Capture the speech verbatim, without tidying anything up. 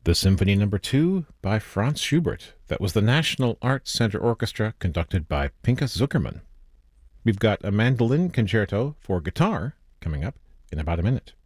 The Symphony Number two by Franz Schubert. That was the National Arts Center Orchestra conducted by Pinchas Zuckerman. We've got a mandolin concerto for guitar coming up in about a minute.